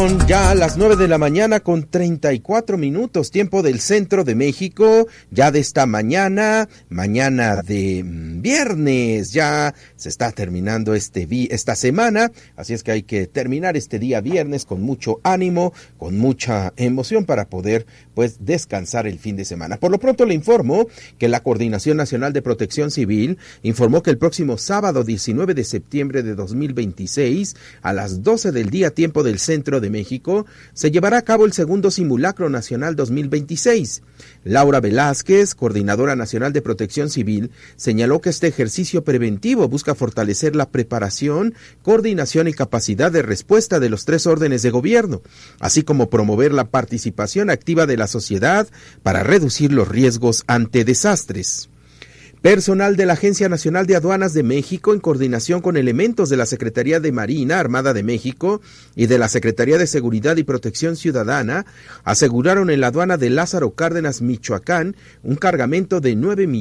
Son ya las 9 de la mañana con 34 minutos, tiempo del centro de México, ya de esta mañana de viernes, ya se está terminando esta semana, así es que hay que terminar este día viernes con mucho ánimo, con mucha emoción para poder pues descansar el fin de semana. Por lo pronto le informo que la Coordinación Nacional de Protección Civil informó que el próximo sábado 19 de septiembre de 2026 a las 12 del día, tiempo del centro de México, se llevará a cabo el segundo Simulacro Nacional 2026. Laura Velázquez, Coordinadora Nacional de Protección Civil, señaló que este ejercicio preventivo busca fortalecer la preparación, coordinación y capacidad de respuesta de los 3 órdenes de gobierno, así como promover la participación activa de la sociedad para reducir los riesgos ante desastres. Personal de la Agencia Nacional de Aduanas de México, en coordinación con elementos de la Secretaría de Marina Armada de México y de la Secretaría de Seguridad y Protección Ciudadana, aseguraron en la aduana de Lázaro Cárdenas, Michoacán, un cargamento de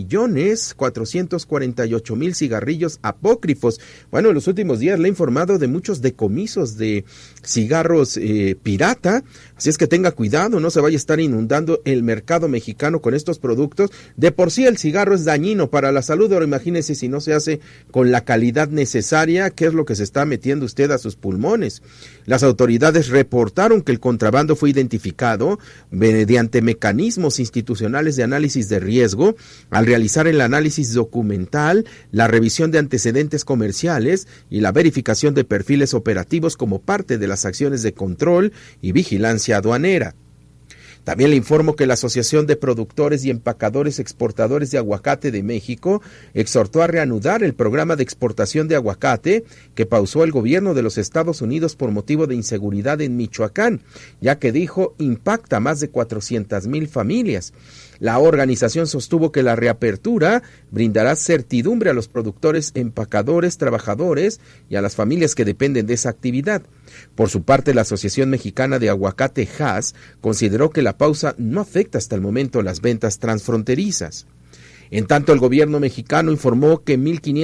9,448,000 cigarrillos apócrifos. Bueno, en los últimos días le he informado de muchos decomisos de cigarros pirata, así es que tenga cuidado, no se vaya a estar inundando el mercado mexicano con estos productos. De por sí el cigarro es dañino para la salud, ahora imagínese si no se hace con la calidad necesaria, qué es lo que se está metiendo usted a sus pulmones. Las autoridades reportaron que el contrabando fue identificado mediante mecanismos institucionales de análisis de riesgo, al realizar el análisis documental, la revisión de antecedentes comerciales y la verificación de perfiles operativos como parte de las acciones de control y vigilancia aduanera. También le informo que la Asociación de Productores y Empacadores Exportadores de Aguacate de México exhortó a reanudar el programa de exportación de aguacate que pausó el gobierno de los Estados Unidos por motivo de inseguridad en Michoacán, ya que dijo impacta a más de 400,000 familias. La organización sostuvo que la reapertura brindará certidumbre a los productores, empacadores, trabajadores y a las familias que dependen de esa actividad. Por su parte, la Asociación Mexicana de Aguacate Hass consideró que la pausa no afecta hasta el momento las ventas transfronterizas. En tanto, el gobierno mexicano informó que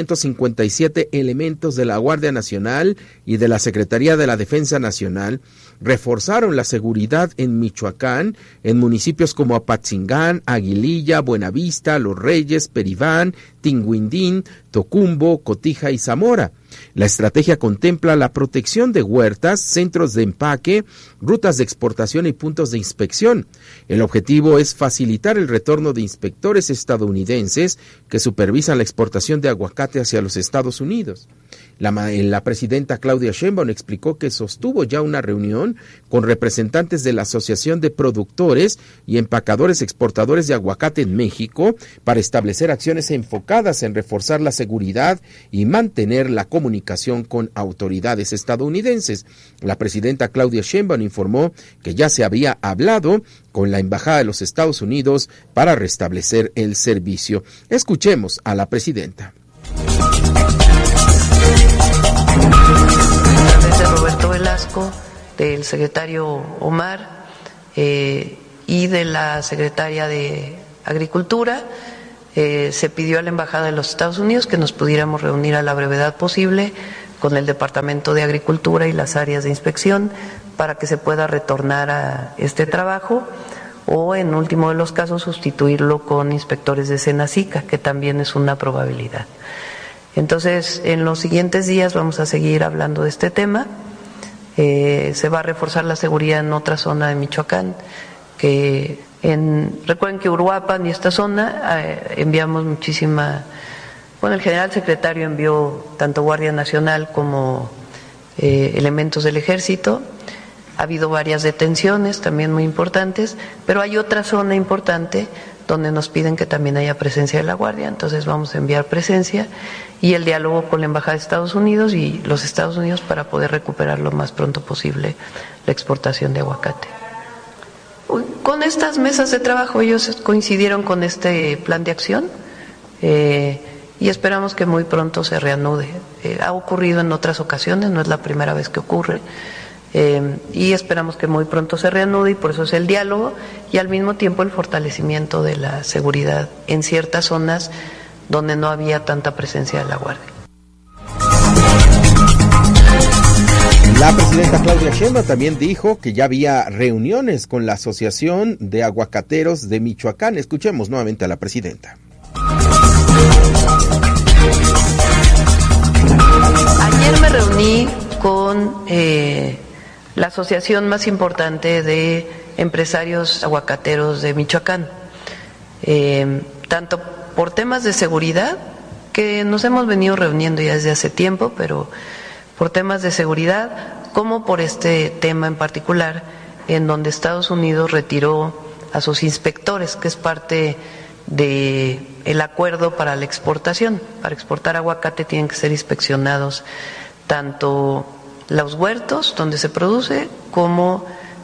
1,557 elementos de la Guardia Nacional y de la Secretaría de la Defensa Nacional reforzaron la seguridad en Michoacán, en municipios como Apatzingán, Aguililla, Buenavista, Los Reyes, Peribán, Tinguindín, Tocumbo, Cotija y Zamora. La estrategia contempla la protección de huertas, centros de empaque, rutas de exportación y puntos de inspección. El objetivo es facilitar el retorno de inspectores estadounidenses que supervisan la exportación de aguacate hacia los Estados Unidos. La presidenta Claudia Sheinbaum explicó que sostuvo ya una reunión con representantes de la Asociación de Productores y Empacadores Exportadores de Aguacate en México para establecer acciones enfocadas en reforzar la seguridad y mantener la comunicación con autoridades estadounidenses. La presidenta Claudia Sheinbaum informó que ya se había hablado con la Embajada de los Estados Unidos para restablecer el servicio. Escuchemos a la presidenta. A través de Roberto Velasco, del secretario Omar y de la secretaria de Agricultura, se pidió a la Embajada de los Estados Unidos que nos pudiéramos reunir a la brevedad posible con el Departamento de Agricultura y las áreas de inspección para que se pueda retornar a este trabajo o, en último de los casos, sustituirlo con inspectores de Senacica, que también es una probabilidad. Entonces, en los siguientes días vamos a seguir hablando de este tema. Se va a reforzar la seguridad en otra zona de Michoacán, recuerden que Uruapan y esta zona enviamos el general secretario envió tanto Guardia Nacional como elementos del Ejército. Ha habido varias detenciones también muy importantes, pero hay otra zona importante donde nos piden que también haya presencia de la Guardia, entonces vamos a enviar presencia y el diálogo con la Embajada de Estados Unidos y los Estados Unidos para poder recuperar lo más pronto posible la exportación de aguacate. Con estas mesas de trabajo ellos coincidieron con este plan de acción y esperamos que muy pronto se reanude. Ha ocurrido en otras ocasiones, no es la primera vez que ocurre. Y esperamos que muy pronto se reanude y por eso es el diálogo y al mismo tiempo el fortalecimiento de la seguridad en ciertas zonas donde no había tanta presencia de la Guardia. La presidenta Claudia Sheinbaum también dijo que ya había reuniones con la Asociación de Aguacateros de Michoacán. Escuchemos nuevamente a la presidenta. Ayer me reuní con la asociación más importante de empresarios aguacateros de Michoacán, tanto por temas de seguridad, que nos hemos venido reuniendo ya desde hace tiempo, pero por temas de seguridad, como por este tema en particular, en donde Estados Unidos retiró a sus inspectores, que es parte de el acuerdo para la exportación. Para exportar aguacate tienen que ser inspeccionados tanto los huertos donde se produce como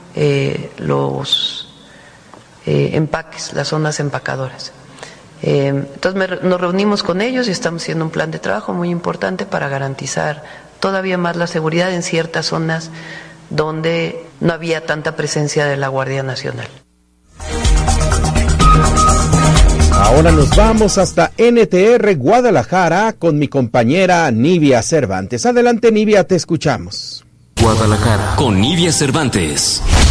los empaques, las zonas empacadoras. Entonces nos reunimos con ellos y estamos haciendo un plan de trabajo muy importante para garantizar todavía más la seguridad en ciertas zonas donde no había tanta presencia de la Guardia Nacional. Ahora nos vamos hasta NTR Guadalajara con mi compañera Nivia Cervantes. Adelante, Nivia, te escuchamos. Guadalajara con Nivia Cervantes.